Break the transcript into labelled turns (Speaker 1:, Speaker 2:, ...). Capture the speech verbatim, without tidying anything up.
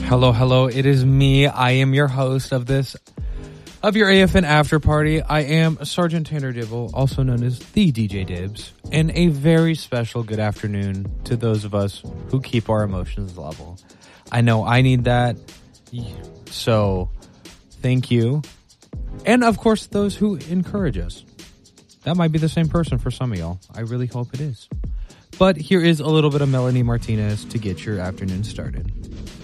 Speaker 1: Hello, hello. It is me. I am your host of this, of your A F N After Party. I am Sergeant Tanner Dibble, also known as the D J Dibs, and a very special good afternoon to those of us who keep our emotions level. I know I need that, so thank you. And of course, those who encourage us. That might be the same person for some of y'all. I really hope it is. But here is a little bit of Melanie Martinez to get your afternoon started.